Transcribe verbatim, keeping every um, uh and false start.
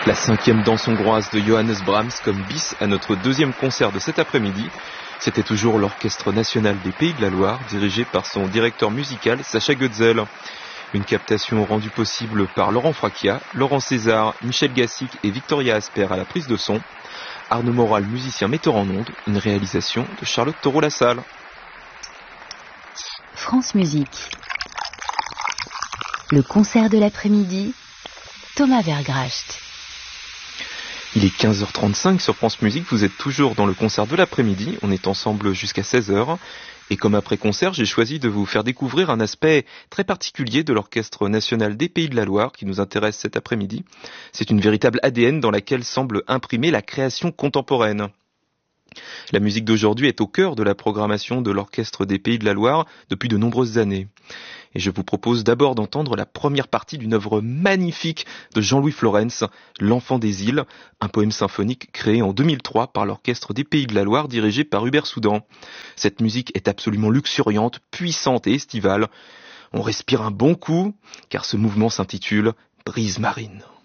La cinquième danse hongroise de Johannes Brahms comme bis à notre deuxième concert de cet après-midi. C'était toujours l'Orchestre national des Pays de la Loire, dirigé par son directeur musical Sacha Goetzel. Une captation rendue possible par Laurent Fracchia, Laurent César, Michel Gassic et Victoria Asper à la prise de son. Arnaud Moral, musicien metteur en ondes, une réalisation de Charlotte Taureau-Lassalle. France Musique. Le concert de l'après-midi, Thomas Vergracht. Il est quinze heures trente-cinq sur France Musique, vous êtes toujours dans le concert de l'après-midi, on est ensemble jusqu'à seize heures. Et comme après-concert, j'ai choisi de vous faire découvrir un aspect très particulier de l'Orchestre national des Pays de la Loire qui nous intéresse cet après-midi. C'est une véritable A D N dans laquelle semble imprimer la création contemporaine. La musique d'aujourd'hui est au cœur de la programmation de l'Orchestre des Pays de la Loire depuis de nombreuses années. Et je vous propose d'abord d'entendre la première partie d'une œuvre magnifique de Jean-Louis Florence, L'Enfant des îles, un poème symphonique créé en deux mille trois par l'Orchestre des Pays de la Loire dirigé par Hubert Soudan. Cette musique est absolument luxuriante, puissante et estivale. On respire un bon coup, car ce mouvement s'intitule Brise marine.